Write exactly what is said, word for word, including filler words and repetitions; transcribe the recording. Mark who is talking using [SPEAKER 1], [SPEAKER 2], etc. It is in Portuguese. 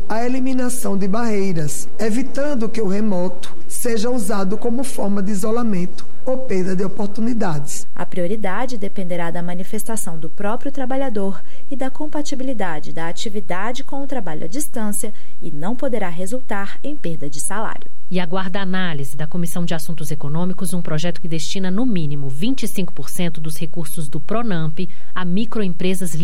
[SPEAKER 1] a eliminação de barreiras, evitando que o remoto seja usado como forma de isolamento ou perda de oportunidades.
[SPEAKER 2] A prioridade dependerá da manifestação do próprio trabalhador e da compatibilidade da atividade com o trabalho à distância e não poderá resultar em perda de salário.
[SPEAKER 3] E aguarda a análise da Comissão de Assuntos Econômicos um projeto que destina no mínimo vinte e cinco por cento dos recursos do Pronamp a microempresas